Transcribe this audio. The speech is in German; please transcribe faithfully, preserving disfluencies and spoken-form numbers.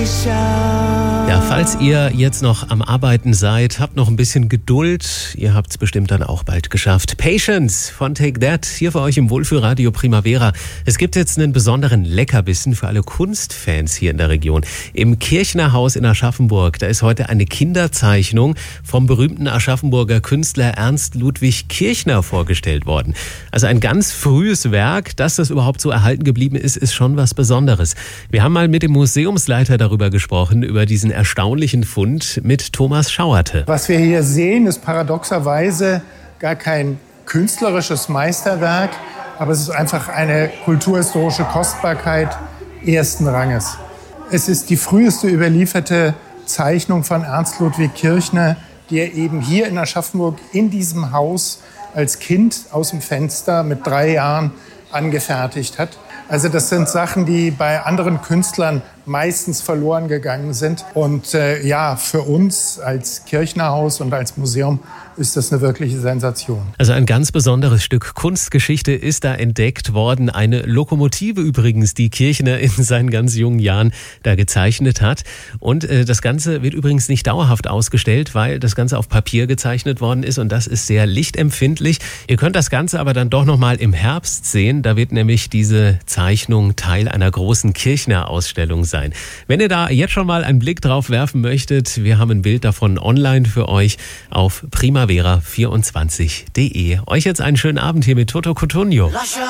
Ja, falls ihr jetzt noch am Arbeiten seid, habt noch ein bisschen Geduld. Ihr habt es bestimmt dann auch bald geschafft. Patience von Take That, hier für euch im Wohlfühlradio Primavera. Es gibt jetzt einen besonderen Leckerbissen für alle Kunstfans hier in der Region. Im Kirchner Haus in Aschaffenburg, da ist heute eine Kinderzeichnung vom berühmten Aschaffenburger Künstler Ernst Ludwig Kirchner vorgestellt worden. Also ein ganz frühes Werk, dass das überhaupt so erhalten geblieben ist, ist schon was Besonderes. Wir haben mal mit dem Museumsleiter darüber gesprochen, über diesen erstaunlichen Fund mit Thomas Schauerte. Was wir hier sehen, ist paradoxerweise gar kein künstlerisches Meisterwerk, aber es ist einfach eine kulturhistorische Kostbarkeit ersten Ranges. Es ist die früheste überlieferte Zeichnung von Ernst Ludwig Kirchner, die er eben hier in Aschaffenburg in diesem Haus als Kind aus dem Fenster mit drei Jahren angefertigt hat. Also das sind Sachen, die bei anderen Künstlern meistens verloren gegangen sind. Und äh, ja, für uns als Kirchnerhaus und als Museum ist das eine wirkliche Sensation. Also ein ganz besonderes Stück Kunstgeschichte ist da entdeckt worden. Eine Lokomotive übrigens, die Kirchner in seinen ganz jungen Jahren da gezeichnet hat. Und äh, das Ganze wird übrigens nicht dauerhaft ausgestellt, weil das Ganze auf Papier gezeichnet worden ist. Und das ist sehr lichtempfindlich. Ihr könnt das Ganze aber dann doch nochmal im Herbst sehen. Da wird nämlich diese Zeichnung Teil einer großen Kirchner-Ausstellung sein. Wenn ihr da jetzt schon mal einen Blick drauf werfen möchtet, wir haben ein Bild davon online für euch auf primavera vierundzwanzig punkt de. Euch jetzt einen schönen Abend hier mit Toto Cutugno.